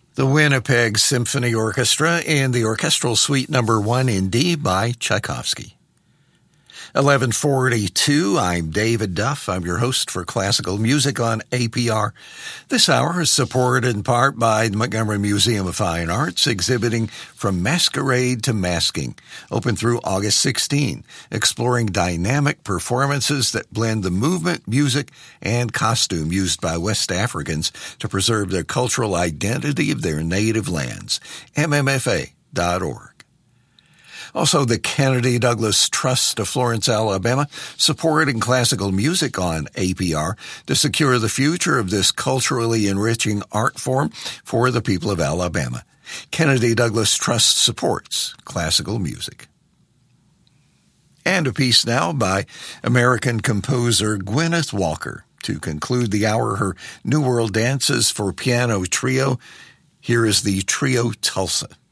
The Winnipeg Symphony Orchestra and the Orchestral Suite No. 1 in D by Tchaikovsky. 11:42, I'm David Duff. I'm your host for Classical Music on APR. This hour is supported in part by the Montgomery Museum of Fine Arts, exhibiting From Masquerade to Masking, open through August 16, exploring dynamic performances that blend the movement, music, and costume used by West Africans to preserve their cultural identity of their native lands. MMFA.org. Also, the Kennedy Douglas Trust of Florence, Alabama, supporting classical music on APR to secure the future of this culturally enriching art form for the people of Alabama. Kennedy Douglas Trust supports classical music. And a piece now by American composer Gwyneth Walker. To conclude the hour, her New World Dances for Piano Trio. Here is the Trio Tulsa.